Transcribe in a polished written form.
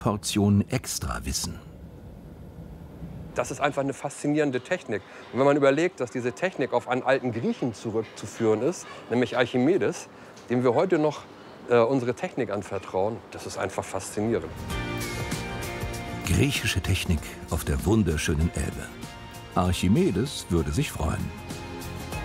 Portion Extrawissen. Das ist einfach eine faszinierende Technik. Und wenn man überlegt, dass diese Technik auf einen alten Griechen zurückzuführen ist, nämlich Archimedes, dem wir heute noch unsere Technik anvertrauen, das ist einfach faszinierend. Griechische Technik auf der wunderschönen Elbe. Archimedes würde sich freuen.